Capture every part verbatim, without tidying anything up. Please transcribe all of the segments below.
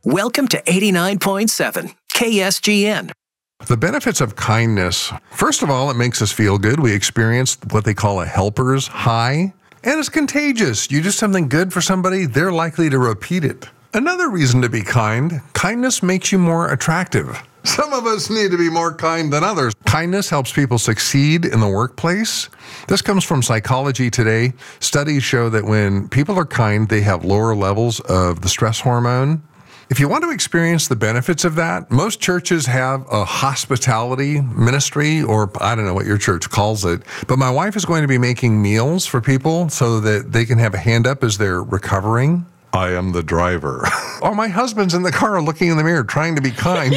Welcome to eighty-nine point seven K S G N. The benefits of kindness. First of all, it makes us feel good. We experience what they call a helper's high, and it's contagious. You do something good for somebody, they're likely to repeat it. Another reason to be kind, kindness makes you more attractive. Some of us need to be more kind than others. Kindness helps people succeed in the workplace. This comes from Psychology Today. Studies show that when people are kind, they have lower levels of the stress hormone. If you want to experience the benefits of that, most churches have a hospitality ministry, or I don't know what your church calls it, but my wife is going to be making meals for people so that they can have a hand up as they're recovering. I am the driver. Or my husband's in the car looking in the mirror trying to be kind.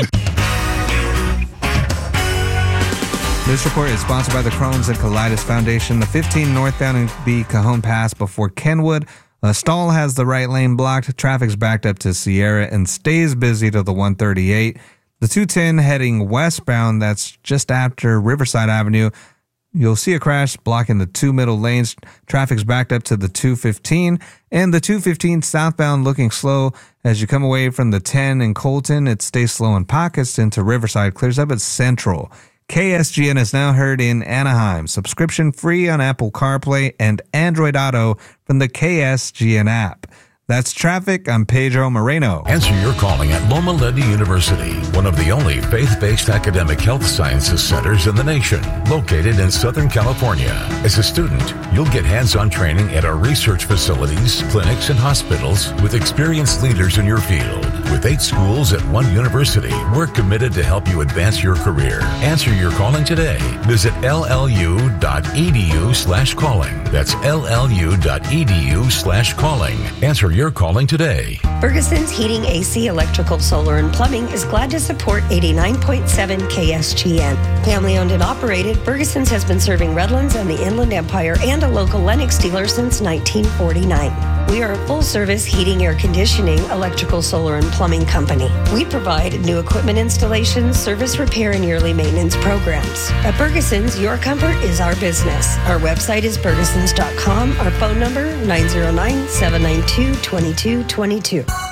This report is sponsored by the Crohn's and Colitis Foundation. The fifteen northbound in the Cajon Pass before Kenwood. A stall has the right lane blocked. Traffic's backed up to Sierra and stays busy to the one thirty-eight. The two ten heading westbound, that's just after Riverside Avenue. You'll see a crash blocking the two middle lanes. Traffic's backed up to the two fifteen. And the two fifteen southbound looking slow. As you come away from the ten in Colton, it stays slow in pockets into Riverside, clears up at Central. K S G N is now heard in Anaheim. Subscription free on Apple CarPlay and Android Auto from the K S G N app. That's traffic. I'm Pedro Moreno. Answer your calling at Loma Linda University, one of the only faith-based academic health sciences centers in the nation, located in Southern California. As a student, you'll get hands-on training at our research facilities, clinics, and hospitals with experienced leaders in your field. With eight schools at one university, we're committed to help you advance your career. Answer your calling today. Visit llu.edu slash calling. That's llu.edu slash calling. Answer your calling today. Ferguson's Heating, A C, Electrical, Solar, and Plumbing is glad to support eighty-nine point seven K S G N. Family owned and operated, Ferguson's has been serving Redlands and the Inland Empire and a local Lennox dealer since nineteen forty-nine. We are a full-service heating, air conditioning, electrical, solar, and plumbing company. We provide new equipment installations, service repair, and yearly maintenance programs. At Ferguson's, your comfort is our business. Our website is fergusons dot com. Our phone number, nine zero nine, seven nine two, two two two two.